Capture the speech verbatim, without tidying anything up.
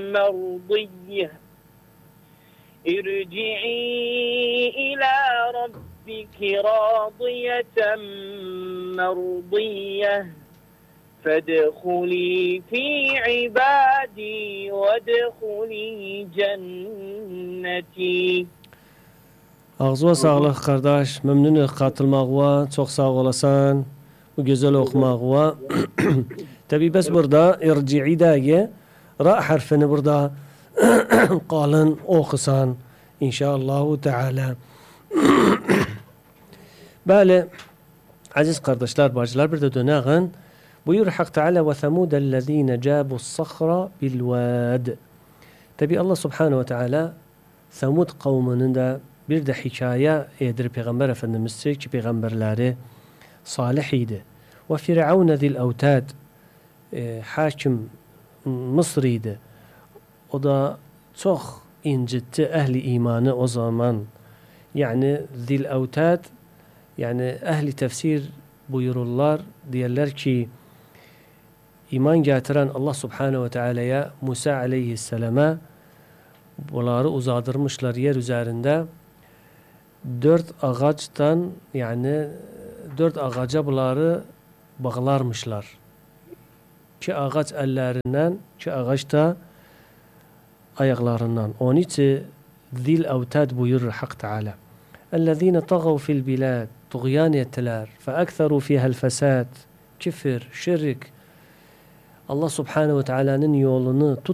مرضية ارجعي إلى ربك راضية مرضية فادخلي في عبادي وادخلي جنتي. Ağzına sağlık kardeş. Memnunum katılmağına. Çok sağ olasın. Bu güzel okumağına. Tabi bes burada irci'i dâge ra harfini burada kalın okusan inşallahu teala. Böyle aziz kardeşler, bacılar bir de döneğin buyur Hak Teala ve semûdellezîne câbu's-sahra bil-vâd. Tabi Allah Subhanahu ve Teala Semud kavminin de bir de hikaye edir Peygamber Efendimiz ki peygamberleri salih idi. Ve Firavun zil-evtad e, hakim Mısır'ıydı. O da çok incitti ehli imanı o zaman. Yani zil-evtad yani ehli tefsir buyururlar diyorlar ki iman getiren Allah Subhanahu ve Teala'ya Musa aleyhisselama bunları uzadırmışlar yer üzerinde dört ağaçtan yani dört ağaca bunları bağlarmışlar. Ki ağaç ellerinden ki ağaç da ayaklarından. Onun için zil evtad buyurur Hak Teala. اَلَّذ۪ينَ طَغَوْا فِي الْبِلَادِ Tuğyan ettiler. فَاَكْثَرُوا فِيهَا الْفَسَادِ Küfür, şirk, Allah Subhanahu ve Teala'nın yolunu